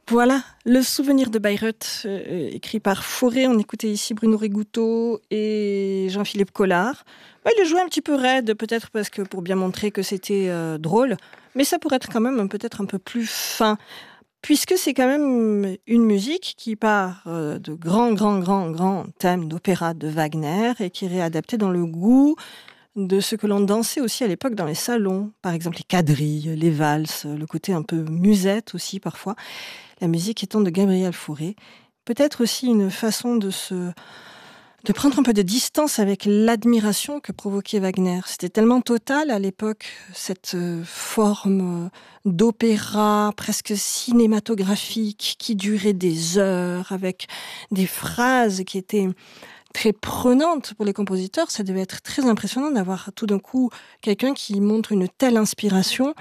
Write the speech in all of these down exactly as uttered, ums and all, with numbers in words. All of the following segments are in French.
Voilà, le souvenir de Bayreuth, euh, écrit par Fauré. On écoutait ici Bruno Rigouteau et Jean-Philippe Collard. Bah, il a joué un petit peu raide, peut-être parce que pour bien montrer que c'était euh, drôle, mais ça pourrait être quand même peut-être un peu plus fin, puisque c'est quand même une musique qui part euh, de grands, grands, grands, grands thèmes d'opéra de Wagner et qui est réadaptée dans le goût de ce que l'on dansait aussi à l'époque dans les salons. Par exemple, les quadrilles, les valses, le côté un peu musette aussi parfois. La musique étant de Gabriel Fauré. Peut-être aussi une façon de se, de prendre un peu de distance avec l'admiration que provoquait Wagner. C'était tellement total à l'époque, cette forme d'opéra presque cinématographique qui durait des heures avec des phrases qui étaient très prenante pour les compositeurs. Ça devait être très impressionnant d'avoir tout d'un coup quelqu'un qui montre une telle inspiration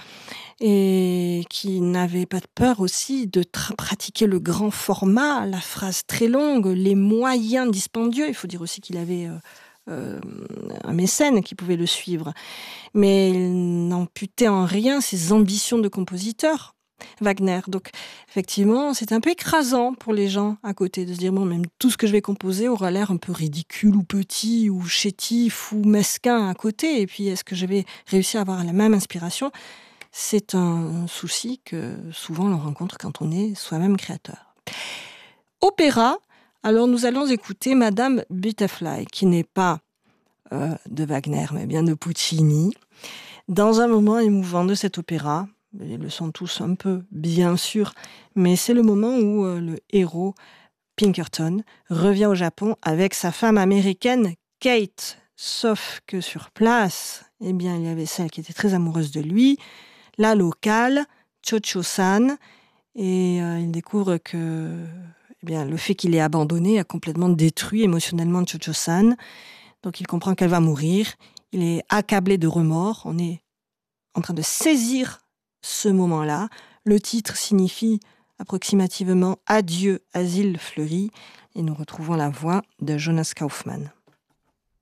et qui n'avait pas de peur aussi de tra- pratiquer le grand format, la phrase très longue, les moyens dispendieux. Il faut dire aussi qu'il avait euh, euh, un mécène qui pouvait le suivre. Mais il n'amputait en rien ses ambitions de compositeur. Wagner. Donc, effectivement, c'est un peu écrasant pour les gens à côté de se dire, bon, même tout ce que je vais composer aura l'air un peu ridicule ou petit ou chétif ou mesquin à côté. Et puis, est-ce que je vais réussir à avoir la même inspiration ? C'est un souci que souvent l'on rencontre quand on est soi-même créateur. Opéra, alors nous allons écouter Madame Butterfly, qui n'est pas euh, de Wagner, mais bien de Puccini. Dans un moment émouvant de cet opéra, ils le sont tous un peu, bien sûr, mais c'est le moment où euh, le héros, Pinkerton, revient au Japon avec sa femme américaine, Kate. Sauf que sur place, eh bien, il y avait celle qui était très amoureuse de lui, la locale, Cho-Cho-san, et euh, il découvre que eh bien, le fait qu'il ait abandonné a complètement détruit émotionnellement Cho-Cho-san. Donc il comprend qu'elle va mourir, il est accablé de remords, on est en train de saisir ce moment-là. Le titre signifie approximativement « Adieu, asile fleuri » et nous retrouvons la voix de Jonas Kaufmann.